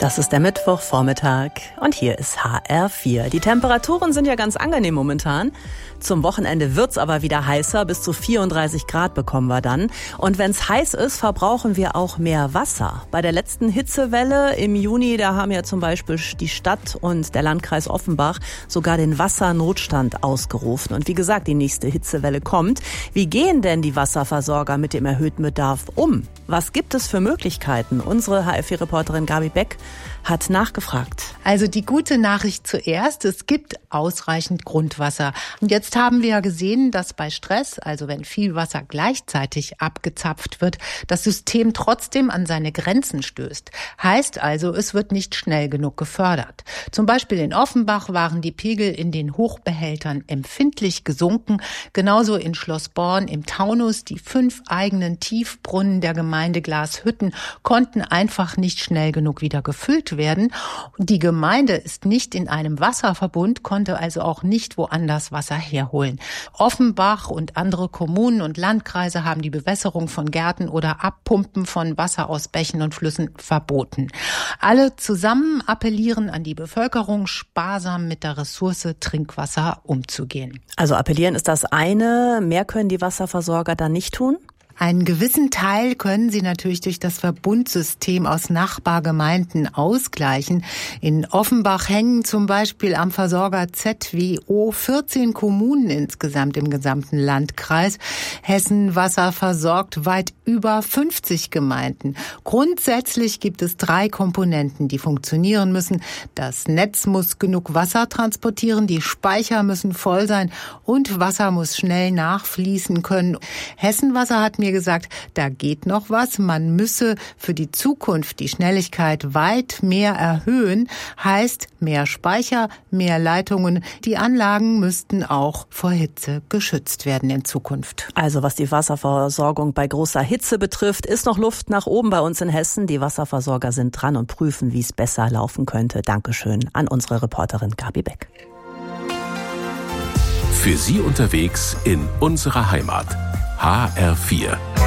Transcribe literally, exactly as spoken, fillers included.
Das ist der Mittwochvormittag und hier ist H R vier. Die Temperaturen sind ja ganz angenehm momentan. Zum Wochenende wird's aber wieder heißer, bis zu vierunddreißig Grad bekommen wir dann. Und wenn's heiß ist, verbrauchen wir auch mehr Wasser. Bei der letzten Hitzewelle im Juni, da haben ja zum Beispiel die Stadt und der Landkreis Offenbach sogar den Wassernotstand ausgerufen. Und wie gesagt, die nächste Hitzewelle kommt. Wie gehen denn die Wasserversorger mit dem erhöhten Bedarf um? Was gibt es für Möglichkeiten? Unsere H R vier-Reporterin Gabi Beck hat nachgefragt. Also die gute Nachricht zuerst, es gibt ausreichend Grundwasser. Und jetzt haben wir ja gesehen, dass bei Stress, also wenn viel Wasser gleichzeitig abgezapft wird, das System trotzdem an seine Grenzen stößt. Heißt also, es wird nicht schnell genug gefördert. Zum Beispiel in Offenbach waren die Pegel in den Hochbehältern empfindlich gesunken. Genauso in Schloss Born im Taunus. Die fünf eigenen Tiefbrunnen der Gemeinde Glashütten konnten einfach nicht schnell genug wieder gefüllt werden. Die Gemeinde ist nicht in einem Wasserverbund, konnte also auch nicht woanders Wasser herholen. Offenbach und andere Kommunen und Landkreise haben die Bewässerung von Gärten oder Abpumpen von Wasser aus Bächen und Flüssen verboten. Alle zusammen appellieren an die Bevölkerung, sparsam mit der Ressource Trinkwasser umzugehen. Also appellieren ist das eine, mehr können die Wasserversorger dann nicht tun? Einen gewissen Teil können sie natürlich durch das Verbundsystem aus Nachbargemeinden ausgleichen. In Offenbach hängen zum Beispiel am Versorger Z W O vierzehn Kommunen insgesamt im gesamten Landkreis. Hessen Wasser versorgt weit über fünfzig Gemeinden. Grundsätzlich gibt es drei Komponenten, die funktionieren müssen. Das Netz muss genug Wasser transportieren, die Speicher müssen voll sein und Wasser muss schnell nachfließen können. Hessen Wasser hat mir gesagt, da geht noch was. Man müsse für die Zukunft die Schnelligkeit weit mehr erhöhen. Heißt mehr Speicher, mehr Leitungen. Die Anlagen müssten auch vor Hitze geschützt werden in Zukunft. Also was die Wasserversorgung bei großer Hitze betrifft, ist noch Luft nach oben bei uns in Hessen. Die Wasserversorger sind dran und prüfen, wie es besser laufen könnte. Dankeschön an unsere Reporterin Gabi Beck. Für Sie unterwegs in unserer Heimat. H R vier.